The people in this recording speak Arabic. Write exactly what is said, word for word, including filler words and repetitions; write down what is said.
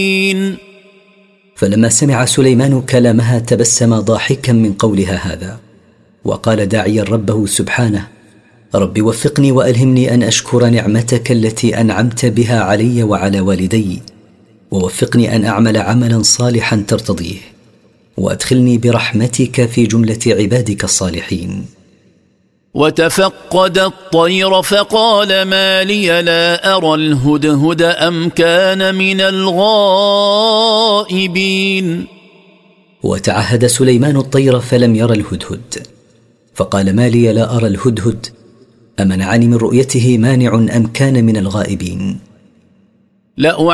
فلما سمع سليمان كلامها تبسم ضاحكا من قولها هذا، وقال داعيا ربه سبحانه: رب وفقني وألهمني أن أشكر نعمتك التي أنعمت بها علي وعلى والدي، ووفقني أن أعمل عملا صالحا ترتضيه، وأدخلني برحمتك في جملة عبادك الصالحين. وتفقد الطير فقال ما لي لا أرى الهدهد أم كان من الغائبين. وتعهد سليمان الطير فلم ير الهدهد، فقال ما لي لا أرى الهدهد، أمنعني من رؤيته مانع أم كان من الغائبين. لا